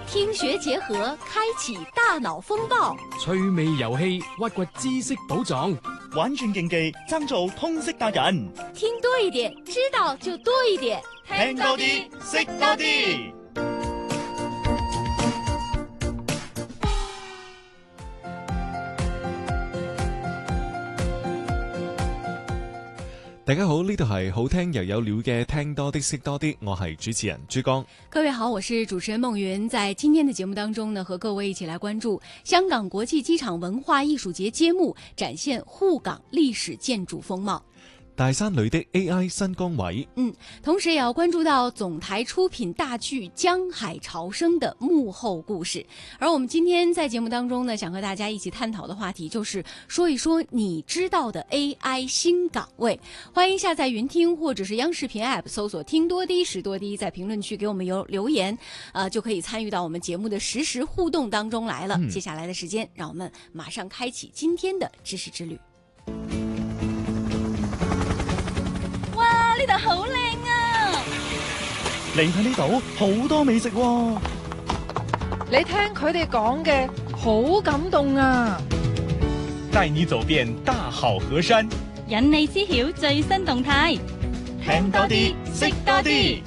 聽學結合，開啟大腦風暴， 趣味遊戲，挖掘知識寶藏， 玩轉競技，爭做通識達人。 聽多一點，知道就多一點， 聽多啲，識多啲。 大家好，呢度係好聽又有料嘅聽多啲識多啲，我係主持人朱江。 各位好，我是主持人孟云。在今天的節目當中呢，和各位一起來關注香港國際機場文化藝術節揭幕，展現滬港歷史建築風貌。 大山裏的 AI 新崗位， 同時也要關注到總台出品大劇《江海潮生》的幕後故事。而我們今天在節目當中呢，想和大家一起探討的話題就是說一說你知道的 AI 新崗位。歡迎下載雲聽或者是央視頻 App 搜索聽多啲識多啲，在評論區給我們留言，就可以參與到我們節目的實時互動當中來了。接下來的時間，讓我們馬上開啟今天的知識之旅。呢度好靚啊！ 嚟睇呢度好多美食喎。 你聽佢哋講嘅好感動啊！ 帶你走遍大好河山， 引你知曉最新動態， 聽多啲，識多啲。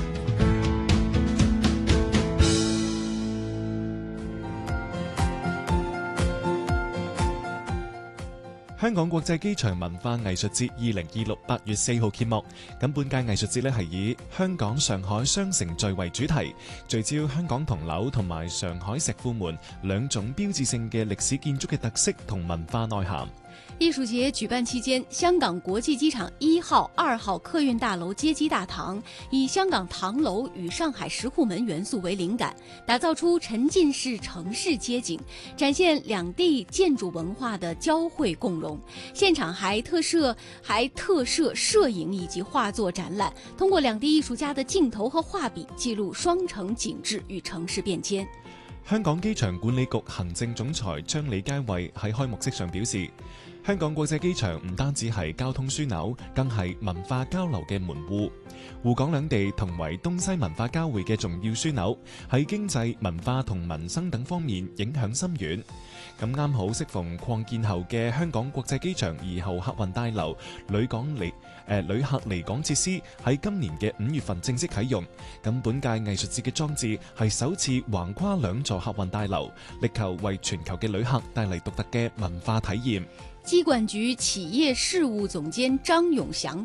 香港國際機場文化藝術節2026 8月4號揭幕。咁本屆藝術節係以香港、上海雙城聚為主題，聚焦香港銅樓同埋上海石庫門兩種標誌性嘅歷史建築嘅特色同文化內涵。 藝術節舉辦期間，香港國際機場1號、2號客運大樓接機大堂以香港唐樓與上海石庫門元素為靈感，打造出沉浸式城市街景，展現兩地建築文化的交匯共融。現場還特設攝影以及畫作展覽，通過兩地藝術家的鏡頭和畫筆，記錄雙城景致與城市變遷。 香港機場管理局行政總裁張李佳慧喺開幕式上表示，香港國際機場唔單止係交通樞紐，更係文化交流嘅門戶。滬港兩地同為東西文化交匯嘅重要樞紐，喺經濟、文化同民生等方面影響深遠。咁啱好適逢擴建後嘅香港國際機場2號客運大樓旅客離港設施喺今年嘅5月份正式啟用。咁本屆藝術節嘅裝置係首次橫跨2座客運大樓，力求為全球嘅旅客帶嚟獨特嘅文化體驗。 機管局企業事務總監張永祥